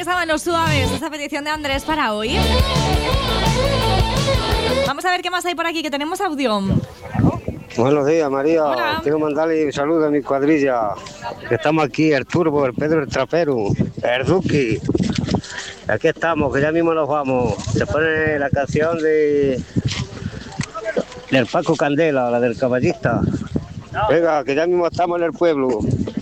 estaban los suaves, esa petición de Andrés para hoy. Vamos a ver qué más hay por aquí, que tenemos audio. Buenos días, María. Hola. Quiero mandarle un saludo a mi cuadrilla. Que estamos aquí, el Turbo, el Pedro el Trapero, el Duki. Aquí estamos, que ya mismo nos vamos. Se pone la canción del Paco Candela, la del caballista. Venga, que ya mismo estamos en el pueblo.